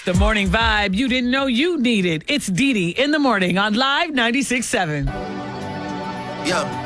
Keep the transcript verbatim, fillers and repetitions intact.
The morning vibe you didn't know you needed. It's Dee Dee in the morning on Live ninety-six point seven. Yeah.